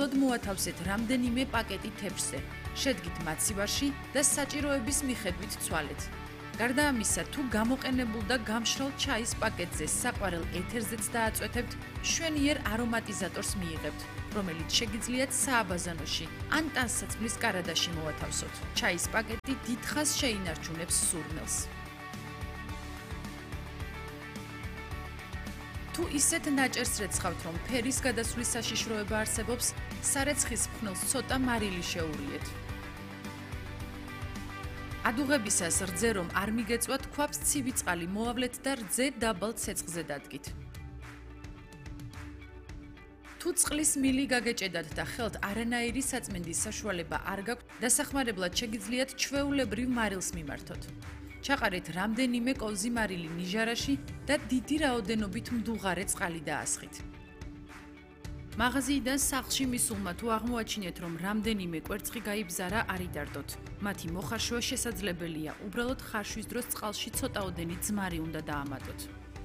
უბრალოდ მოათავსეთ რამდენიმე პაკეტი თეფშზე, შედგით მაცივარში და საჭიროების მიხედვით ცვალეთ. გარდა ამისა, თუ გამოყენებულ და გამშრალ ჩაის პაკეტზე საყვარელ ეთერზეც დააწვეთებთ, მშვენიერ არომატიზატორს მიიღებთ, რომელიც შეგიძლიათ სააბაზანოში ან ტანსაცმლის კარადაში მოათავსოთ. ჩაის პაკეტი დიდხანს შეინარჩუნებს სურნელს. თუ ისეთ ნაჭერს რეცხავთ, რომ ფერის გადასვლის საშიშროება არსებობს, სარეცხის ფხვნილს ცოტა მარილი შეურიეთ. ადუღებისას რძე რომ არ მიგეწვათ, ქვაბს ცივი წყალი მოავლეთ და რძე დაბალ ცეცხლზე დადგით. თუ წყლის მილი გაგეჭედათ და ხელთ არანაირი საწმენდის საშუალება არ გაქვთ, დასახმარებლად შეგიძლიათ ჩვეულებრივ მარილს მიმართოთ. ჩაყარეთ რამდენიმე კოვზი მარილი ნიჟარაში და დიდი რაოდენობით მდუღარე წყალი დაასხით. მაღაზიიდან სახლში მისულმა თუ აღმოაჩინეთ, რომ რამდენიმე კვერცხი გაიბზარა, არ იდარდოთ. მათი მოხარშვა შესაძლებელია, უბრალოდ ხარშვის დროს წყალში ცოტაოდენი ძმარი უნდა დაამატოთ.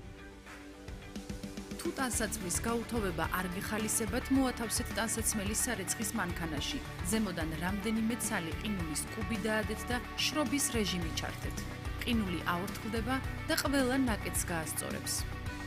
თუ ტანსაცმლის გაუთოვება არ გეხალისებათ, მოათავსეთ ტანსაცმელი სარეცხის მანქანაში. ზემოდან რამდენიმე ცალი ყინულის კუბი დაადეთ და შრობის რეჟიმი ჩართეთ. ყინული აორთქლდება და ყველა ნაკეთს გაასწორებს.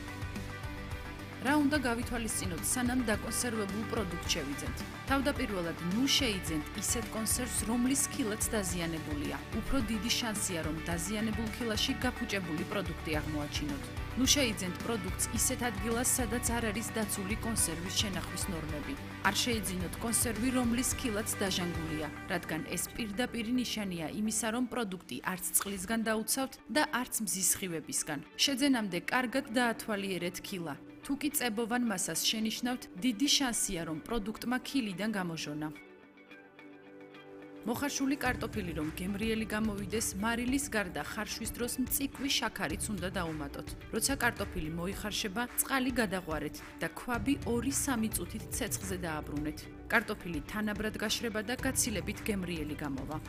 რა უნდა გავითვალისწინოთ, სანამ დაკონსერვებულ პროდუქტს შევიძენთ? თავდაპირველად ნუ შეიძენთ ისეთ კონსერვს, რომლის ქილაც დაზიანებულია. უფრო დიდი შანსია, რომ დაზიანებულ ქილაში გაფუჭებული პროდუქტი აღმოაჩინოთ. ნუ შეიძენთ პროდუქტს ისეთ ადგილას, სადაც არ არის დაცული კონსერვის შენახვის ნორმები. არ შეიძინოთ კონსერვი, რომლის ქილაც დაჟანგულია, რადგან ეს პირდაპირი ნიშანია იმისა, რომ პროდუქტი არც წყლისგან დაუცავთ და არც მზის სხივებისგან. შეძენამდე კარგად დაათვალიერეთ ქილა. თუ კი წებოვან მასას შენიშნავთ, დიდი შანსია, რომ პროდუქტმა ქილიდან გამოჟონა. მოხარშული კარტოფილი რომ გემრიელი გამოვიდეს, მარილის გარდა ხარშვის დროს მწიკვი შაქარიც უნდა დაუმატოთ. როცა კარტოფილი მოიხარშება, წყალი გადაღვარეთ და ქვაბი 2-3 წუთით ცეცხლზე დააბრუნეთ. კარტოფილი თანაბრად გაშრება და გაცილებით გემრიელი გამოვა.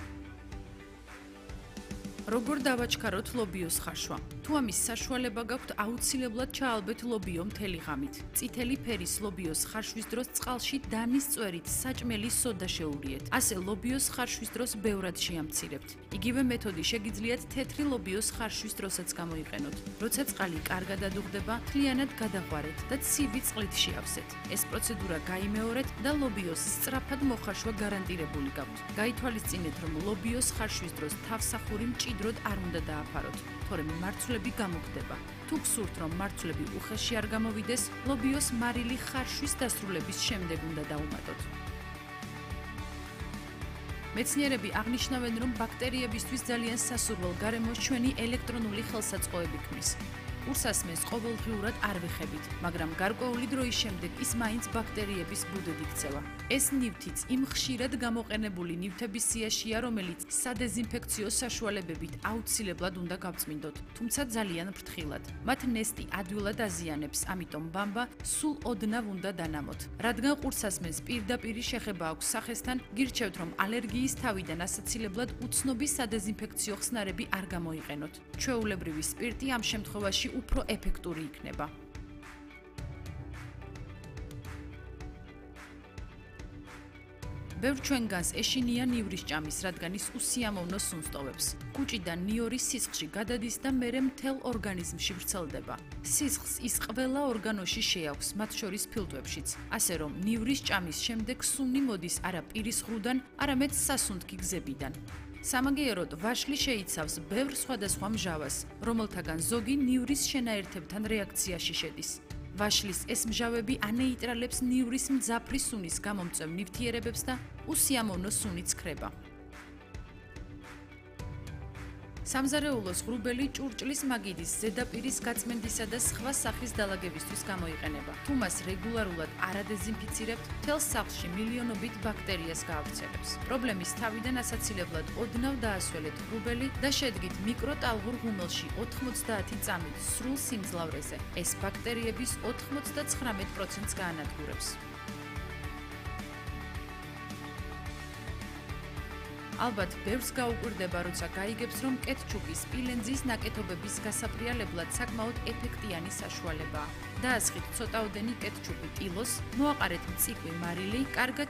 როგორ დავაჩქაროთ ლობიოს ხარშვა? თუ ამის საშუალება გაქვთ, აუცილებლად ჩაალბეთ ლობიო მთელი ღამით. წითელი ფერის ლობიოს ხარშვის დროს წყალში დანის წვერით საჭმელი სოდა შეურიეთ. ასე ლობიოს ხარშვის დროს ბევრად შეამცირებთ. იგივე მეთოდი შეგიძლიათ თეთრი ლობიოს ხარშვის დროსაც გამოიყენოთ. როცა წყალი კარგად ადუღდება, მთლიანად გადაღვარეთ და ცივი წყლით შეავსეთ. ეს პროცედურა გაიმეორეთ და ლობიოს სწრაფად მოხარშვა გარანტირებული გაქვთ. გაითვალისწინეთ, რომ ლობიოს ხარშვის დროს თავსახური მჭიდროდ არ უნდა დააფაროთ, თორემ მარცვლები გამოგდება. თუ გსურთ, რომ მარცვლები უხეში არ გამოვიდეს, ლობიოს მარილი ხარშვის დასრულების შემდეგ უნდა დაუმატოთ. მეცნიერები აღნიშნავენ, რომ ბაქტერიებისთვის ძალიან სასურველ გარემოს ჩვენი ელექტრონული ხელსაწყოები ქმნის. ურსასმენს ყოველდღიურად არ ვეხებით, მაგრამ გარკვეული დროის შემდეგ ის მაინც ბაქტერიების ბუდედ იქცევა. ეს ნივთიც იმ ხშირად გამოყენებული ნივთების სიაშია, რომელიც სადეზინფექციო საშუალებებით აუცილებლად უნდა გავწმინდოთ, თუმცა ძალიან ფრთხილად. მათ ნესტი ადვილად აზიანებს, ამიტომ ბამბა სულ ოდნავ უნდა დანამოთ. რადგან ყურსასმენს პირდაპირი შეხება აქვს სახესთან, გირჩევთ, რომ ალერგიის თავიდან ასაცილებლად უცნობი სადეზინფექციო ხსნარები არ გამოიყენოთ. ჩვეულებრივი სპირტი ამ შემთხვევაში უფრო ეფექტური იქნება. ბევრ ჩვენგანს ეშინია ნივრისჭამის, რადგან ის უსიამოვნო სუნს ტოვებს. კუჭიდან ნიორი სისხლში გადადის და მერე მთელ ორგანიზმში ვრცელდება. სისხლს ის ყველა ორგანოში შეაქვს, მათ შორის ფილტვებშიც. ასე რომ, ნივრისჭამის შემდეგ სუნი მოდის არა პირის ღრუდან, არამედ სასუნთქი გზებიდან. სამაგიეროდ, ვაშლი შეიცავს ბევრ სხვადასხვა მჟავას, რომელთაგან ზოგი ნივრის შენაერთებთან რეაქციაში შედის. ვაშლის ეს მჟავები ანეიტრალებს ნივრის მძაფრი სუნის გამომწვევ ნივთიერებებს და უსიამოვნო სუნიც ქრება. სამზარეულოს ღრუბელი ჭურჭლის მაგიდის, ზედაპირის გაწმენდისა და სხვა სახის დალაგებისთვის გამოიყენება. თუ მას რეგულარულად არ ადეზინფიცირებთ, მთელ სახლში მილიონობით ბაქტერიას გაავრცელებს. პრობლემის თავიდან ასაცილებლად ოდნავ დაასველეთ ღრუბელი და შედგით მიკროტალღურ ღუმელში 90 წამით სრულ სიმძლავრეზე. ეს ბაქტერიების 99%-ს გაანადგურებს. ალბათ ბევრს გაუკვირდება, როცა გაიგებს, რომ კეტჩუპის სპილენძის ნაკეთობების გასატრიალებლად საკმაოდ ეფექტიანი საშუალებაა. დაასხით ცოტაოდენი კეტჩუპი ტილოს, მოაყარეთ მწიკვი მარილი, კარგად